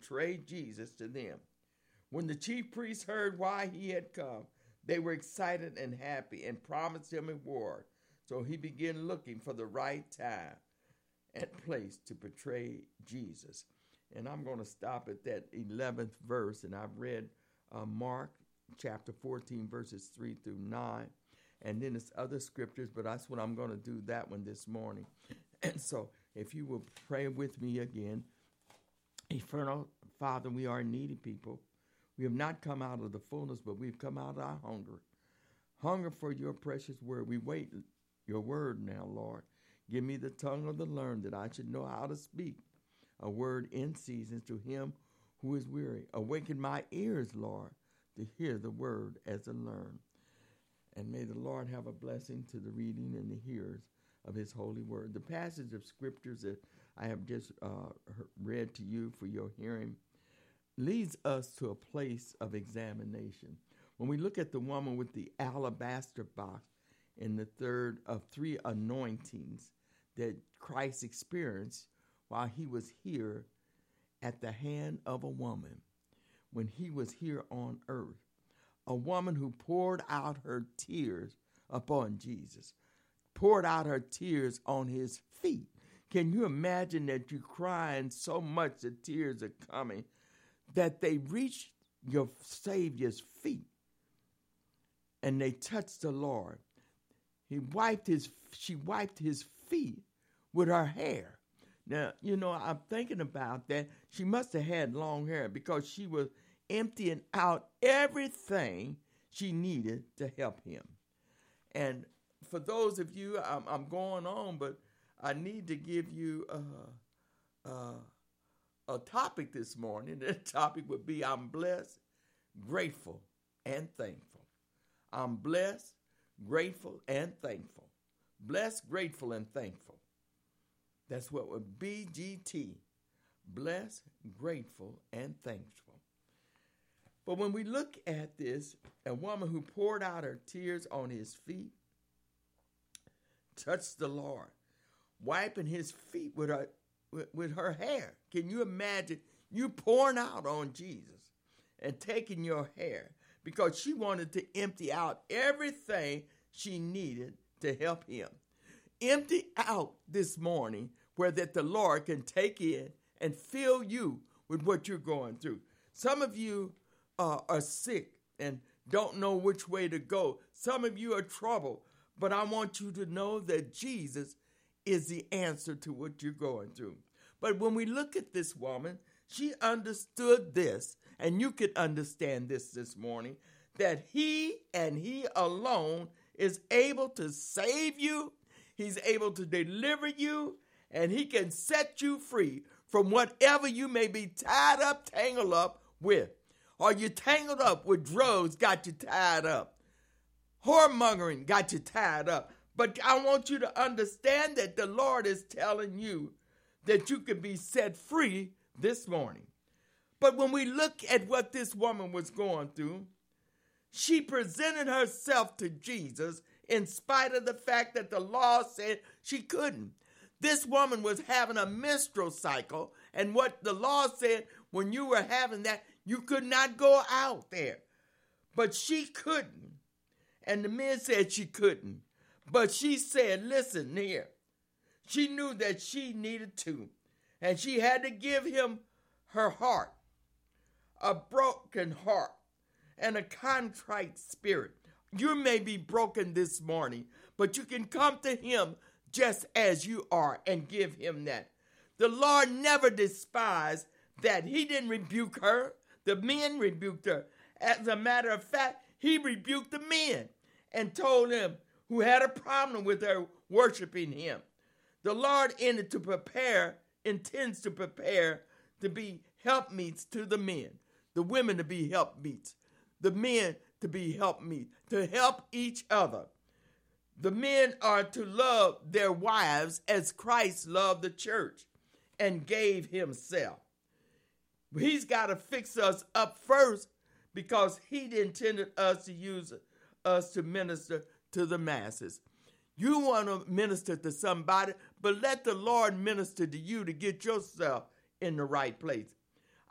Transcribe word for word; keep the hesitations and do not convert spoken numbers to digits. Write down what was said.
betray Jesus to them. When the chief priests heard why he had come, they were excited and happy and promised him a reward. So he began looking for the right time and place to betray Jesus. And I'm going to stop at that eleventh verse. And I've read uh, Mark chapter fourteen, verses three through nine. And then there's other scriptures, but that's what I'm going to do that one this morning. And so if you will pray with me again. Eternal Father, we are needy people. We have not come out of the fullness, but we've come out of our hunger. Hunger for your precious word. We wait your word now, Lord. Give me the tongue of the learned that I should know how to speak a word in season to him who is weary. Awaken my ears, Lord, to hear the word as a learn. And may the Lord have a blessing to the reading and the hearers of his holy word. The passage of scriptures that I have just uh, read to you for your hearing leads us to a place of examination. When we look at the woman with the alabaster box in the third of three anointings that Christ experienced while he was here at the hand of a woman, when he was here on earth, a woman who poured out her tears upon Jesus, poured out her tears on his feet. Can you imagine that you're crying so much that tears are coming that they reached your Savior's feet and they touched the Lord? He wiped his, she wiped his feet with her hair. Now, you know, I'm thinking about that. She must have had long hair because she was emptying out everything she needed to help him. And for those of you, I'm, I'm going on, but I need to give you uh, uh, a topic this morning. That topic would be, I'm blessed, grateful, and thankful. I'm blessed, grateful, and thankful. Blessed, grateful, and thankful. That's what would B G T. Blessed, grateful, and thankful. But when we look at this, a woman who poured out her tears on his feet, touched the Lord, wiping his feet with her, with, with her hair. Can you imagine you pouring out on Jesus and taking your hair because she wanted to empty out everything she needed to help him. Empty out this morning where that the Lord can take in and fill you with what you're going through. Some of you uh, are sick and don't know which way to go. Some of you are troubled, but I want you to know that Jesus is the answer to what you're going through. But when we look at this woman, she understood this, and you can understand this this morning, that he and he alone is able to save you. He's able to deliver you, and he can set you free from whatever you may be tied up, tangled up with. Or you tangled up with drugs, got you tied up. Whoremongering got you tied up. But I want you to understand that the Lord is telling you that you can be set free this morning. But when we look at what this woman was going through, she presented herself to Jesus in spite of the fact that the law said she couldn't. This woman was having a menstrual cycle, and what the law said, when you were having that, you could not go out there. But she couldn't. And the men said she couldn't. But she said, listen here. She knew that she needed to. And she had to give him her heart, a broken heart, and a contrite spirit. You may be broken this morning, but you can come to him just as you are and give him that. The Lord never despised that. He didn't rebuke her. The men rebuked her. As a matter of fact, he rebuked the men and told them who had a problem with her worshiping him. The Lord ended to prepare, intends to prepare to be helpmeets to the men, the women to be helpmeets, the men to be helpmeets, to help each other. The men are to love their wives as Christ loved the church and gave himself. He's got to fix us up first because he intended us to use us to minister to the masses. You want to minister to somebody, but let the Lord minister to you to get yourself in the right place.